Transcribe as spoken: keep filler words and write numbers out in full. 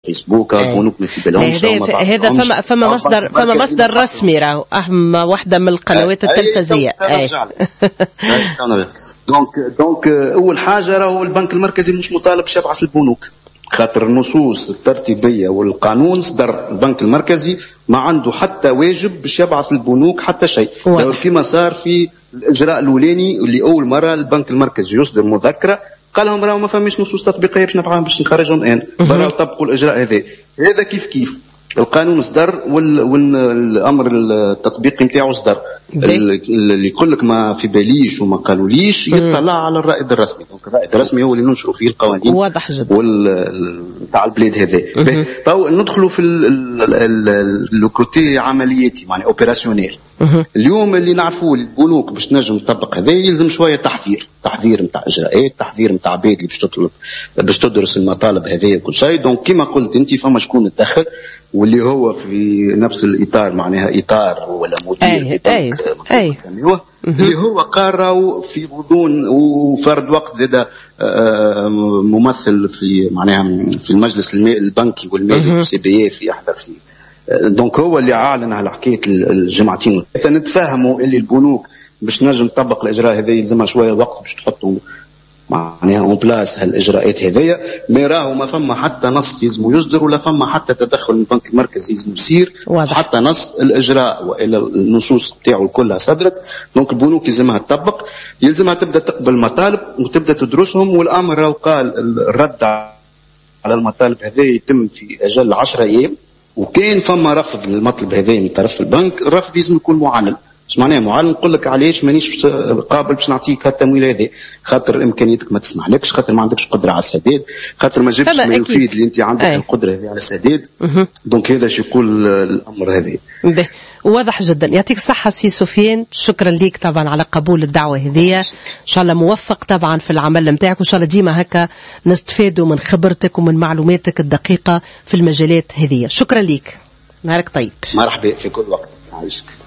فيسبوك البنوك ما في بالهمش. هذا فما فما مصدر فما مصدر رسمي راهو اهم واحده من القنوات التلفزيونيه. اي دونك دونك اول حاجه راهو البنك المركزي مش مطالب باش يبعث البنوك، خاطر النصوص الترتيبيه والقانون صدر البنك المركزي ما عنده حتى واجب باش يبعث البنوك حتى شيء. كما صار في الاجراء الاولاني اللي اول مره البنك المركزي يصدر مذكره قال لهم راهو ما فماش نصوص تطبيقيه باش نبعث باش نخرجهم الان، راهو طبقوا الاجراء هذا. هذا كيف كيف القانون اصدر والامر التطبيقي نتاعو اصدر. اللي يقول لك ما في باليش وما قالوليش يطلع على الرائد الرسمي. دونك الرائد الرسمي هو اللي ننشروا فيه القوانين واضح جدا تاع البلاد هذا. تو ندخلوا في الكوتي عملياتي معناها اوبيراسيونيل. اليوم اللي نعرفوه البنوك باش تنجم تطبق هذا يلزم شويه تحذير، تحذير نتاع اجراءات، تحذير نتاع عباد اللي باش تطلب باش تدرس المطالب هذه وكل شيء. دونك كما قلت انت فما شكون تدخل واللي هو في نفس الاطار معناها اطار ولا مدير أي أي نسميوه اللي هو قاروا في غضون وفرد وقت زاد ممثل في معناها في المجلس البنكي والمالي سي بي اف يحضر فيه. دونك هو اللي اعلن على حكايه الجمعتين. نتفاهموا اللي البنوك باش نجم تطبق الاجراء هذا يلزمها شويه وقت باش تحطوا معناها اون بلاس هالاجراءات هذيا. ما راهو ما فما حتى نص يلزم يصدر ولا فما حتى تدخل من البنك المركزي يلزم يصير حتى نص الاجراء والا النصوص نتاعو كلها صدرت. دونك البنوك يلزمها تطبق، يلزمها تبدا تقبل مطالب وتبدا تدرسهم. والامر راهو قال الرد على المطالب هذه يتم في اجل عشرة ايام، وكان فما رفض للمطلب هذا من طرف البنك الرفض لازم يكون معلن. اش معناه معلن؟ نقول لك علاش مانيش قابل باش نعطيك هالتمويل هذا، خاطر امكانياتك ما تسمحلكش، خاطر ما عندكش قدره على السداد، خاطر ما جبتش ما يفيد اللي انت عندك أي. القدره هذه على السداد. دونك هذا شو يقول الامر هذا. واضح جدا. يعطيك الصحه سي سفيان، شكرا ليك طبعا على قبول الدعوه هذه. ان شاء الله موفق طبعا في العمل نتاعك، وان شاء الله ديما هكا نستفادوا من خبرتك ومن معلوماتك الدقيقه في المجالات هذه. شكرا ليك، نهارك طيب. مرحبا في كل وقت. عايشك.